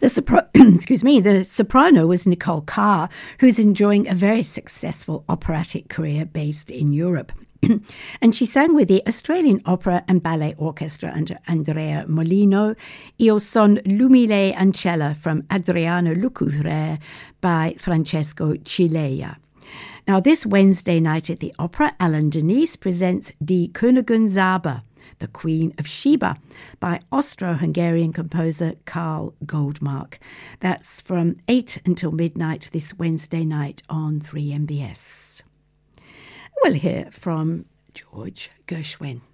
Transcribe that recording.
The soprano was Nicole Carr, who's enjoying a very successful operatic career based in Europe. And she sang with the Australian Opera and Ballet Orchestra under Andrea Molino, Il Son Lumile Ancella from Adriano Lecouvreur by Francesco Cilea. Now, this Wednesday night at the Opera, Alan Denise presents Die Königin Saba, The Queen of Sheba, by Austro-Hungarian composer Karl Goldmark. That's from 8 until midnight this Wednesday night on 3MBS. We'll hear from George Gershwin.